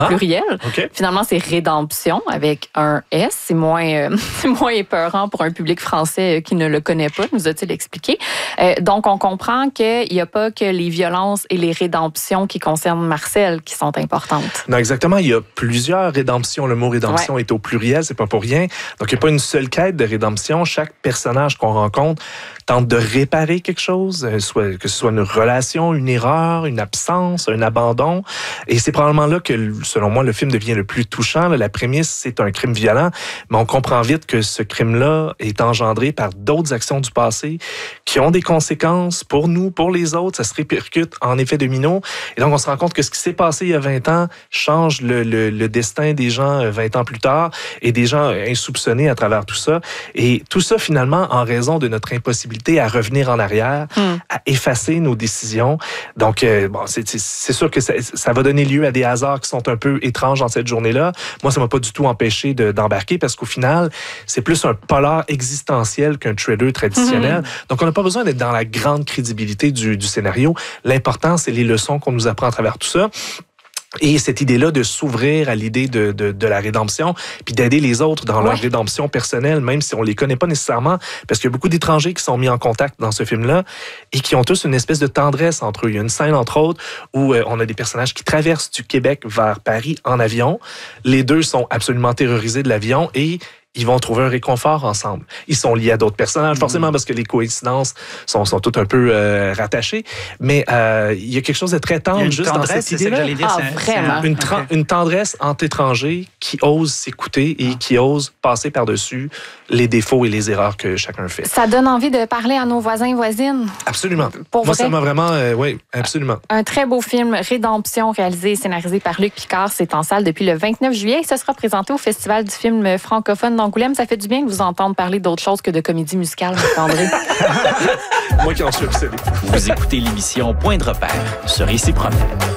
pluriel. Okay. Finalement, c'est rédemption avec un S. C'est moins épeurant pour un public français qui ne le connaît pas, nous a-t-il expliqué. Donc, on comprend qu'il n'y a pas que les violences et les rédemptions qui concernent Marcel qui sont importantes. Non, exactement. Il y a plusieurs rédemptions. Le mot rédemption est au pluriel, c'est pas pour rien. Donc, il n'y a pas une seule quête de rédemption. Chaque personnage qu'on rencontre tente de réparer quelque chose, que ce soit une relation, une erreur, une absence, un abandon. Et c'est probablement là que, selon moi, le film devient le plus touchant. La prémisse, c'est un crime violent, mais on comprend vite que ce crime-là est engendré par d'autres actions du passé qui ont des conséquences pour nous, pour les autres. Ça se répercute en effet domino. Et donc, on se rend compte que ce qui s'est passé il y a 20 ans change le destin des gens 20 ans plus tard et des gens insoupçonnés à travers tout ça. Et tout ça, finalement, en raison de notre impossibilité à revenir en arrière, à effacer nos décisions. Donc, bon, c'est sûr que ça va donner lieu à des hasards qui sont un peu étranges dans cette journée-là. Moi, ça m'a pas du tout empêché d'embarquer parce qu'au final, c'est plus un polar existentiel qu'un thriller traditionnel. Donc, on n'a pas besoin d'être dans la grande crédibilité du scénario. L'important, c'est les leçons qu'on nous apprend à travers tout ça. Et cette idée-là de s'ouvrir à l'idée de la rédemption, puis d'aider les autres dans leur rédemption personnelle, même si on les connaît pas nécessairement, parce qu'il y a beaucoup d'étrangers qui sont mis en contact dans ce film-là et qui ont tous une espèce de tendresse entre eux. Il y a une scène, entre autres, où on a des personnages qui traversent du Québec vers Paris en avion. Les deux sont absolument terrorisés de l'avion et ils vont trouver un réconfort ensemble. Ils sont liés à d'autres personnages, forcément, parce que les coïncidences sont toutes un peu rattachées. Mais il y a quelque chose de très tendre juste dans cette idée-là. Vraiment. Une tendresse entre étrangers qui osent s'écouter et qui osent passer par-dessus les défauts et les erreurs que chacun fait. Ça donne envie de parler à nos voisins et voisines. Absolument. Pour moi, vrai. ça m'a vraiment... oui, absolument. Un très beau film, Rédemption, réalisé et scénarisé par Luc Picard. C'est en salle depuis le 29 juillet et ce sera présenté au Festival du film francophone d'Angoulême. Ça fait du bien de vous entendre parler d'autre chose que de comédie musicale, André. Moi qui en suis obsédé. Vous écoutez l'émission Point de repère sur Ici Promène.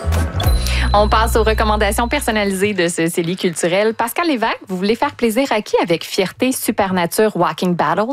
On passe aux recommandations personnalisées de ce CELI culturel. Pascal Lévesque, vous voulez faire plaisir à qui avec Fierté Supernature Walking Battle?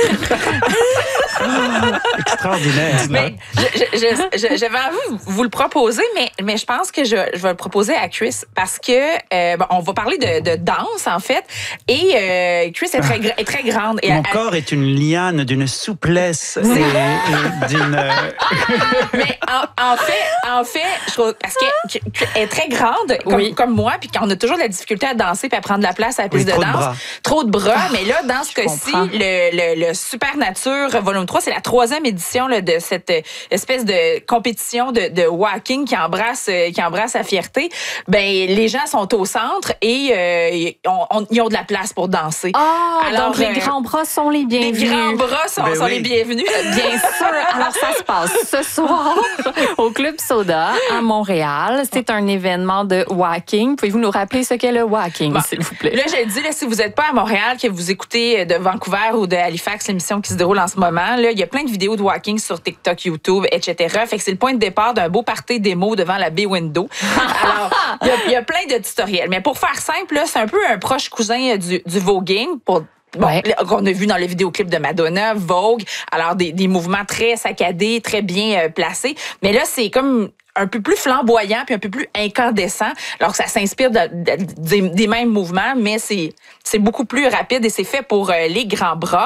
Extraordinaire. Mais j'avais envie de vous le proposer, mais je pense que je vais le proposer à Chris parce que on va parler de danse, en fait. Et Chris est très grande. Et Mon corps est une liane d'une souplesse et d'une... Mais en fait, je trouve, parce qu'elle est très grande, comme moi, puis qu'on a toujours de la difficulté à danser puis à prendre la place à la piste de danse. Trop de bras. Mais là, dans ce cas-ci, le Supernature Volume 3, c'est la 3e édition là, de cette espèce de compétition de walking qui embrasse la fierté. Ben, les gens sont au centre et ils ont de la place pour danser. Alors, donc les grands bras sont les bienvenus. Les grands bras sont les bienvenus. Bien sûr. Alors, ça se passe ce soir au Club Soda à Montréal. C'est un événement de walking. Pouvez-vous nous rappeler ce qu'est le walking, s'il vous plaît? Là, j'ai dit, si vous n'êtes pas à Montréal, que vous écoutez de Vancouver ou de Halifax, l'émission qui se déroule en ce moment, là, il y a plein de vidéos de walking sur TikTok, YouTube, etc. Fait que c'est le point de départ d'un beau party démo devant la Bay Window. Alors, il y a plein de tutoriels. Mais pour faire simple, là, c'est un peu un proche cousin du voguing qu'on a vu dans le vidéoclip de Madonna, Vogue. Alors, des mouvements très saccadés, très bien placés. Mais là, c'est comme un peu plus flamboyant puis un peu plus incandescent. Alors que ça s'inspire des mêmes mouvements, mais c'est beaucoup plus rapide et c'est fait pour les grands bras.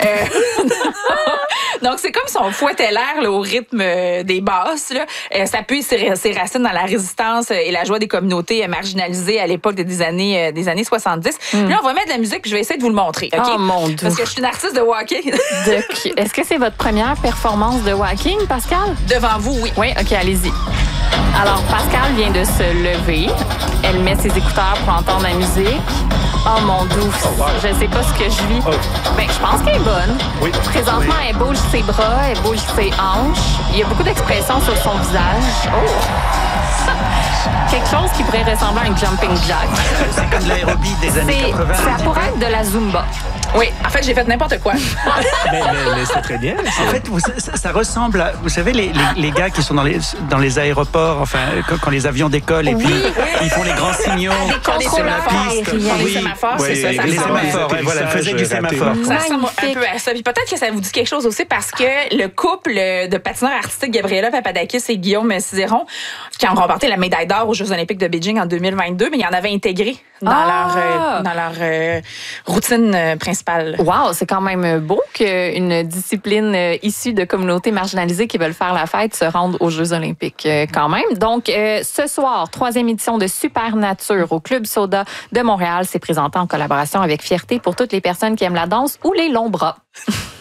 Donc, c'est comme si on fouettait l'air là, au rythme des basses. Là. Ça puise ses racines dans la résistance et la joie des communautés marginalisées à l'époque des années 70. Là, on va mettre de la musique puis je vais essayer de vous le montrer. Okay? Oh mon Dieu! Parce que je suis une artiste de walking. Est-ce que c'est votre première performance de walking, Pascal? Devant vous, oui. Oui, OK, allez-y. Alors, Pascal vient de se lever. Elle met ses écouteurs pour entendre la musique. Oh mon Dieu, je sais pas ce que je vis. Ben, je pense qu'elle est bonne. Oui. Présentement, elle bouge ses bras, elle bouge ses hanches. Il y a beaucoup d'expressions sur son visage. Quelque chose qui pourrait ressembler à un jumping jack. C'est comme de l'aérobie des années 80. Ça pourrait être de la Zumba. Oui, en fait, j'ai fait n'importe quoi. mais c'est très bien. En fait, ça ressemble à, vous savez, les gars qui sont dans les aéroports, enfin, quand les avions décollent et puis ils font les grands signaux sur la piste. Les sémaphores, c'est ça. Les sémaphores, voilà, ils faisaient du sémaphore. Ça ressemble un peu à ça. Puis peut-être que ça vous dit quelque chose aussi parce que le couple de patineurs artistiques Gabriela Papadakis et Guillaume Cizeron, qui ont remporté la médaille d'or aux Jeux olympiques de Beijing en 2022, mais ils en avaient intégré dans leur routine principale. Wow, c'est quand même beau qu'une discipline issue de communautés marginalisées qui veulent faire la fête se rende aux Jeux olympiques quand même. Donc, ce soir, 3e édition de Supernature au Club Soda de Montréal. C'est présenté en collaboration avec Fierté pour toutes les personnes qui aiment la danse ou les longs bras.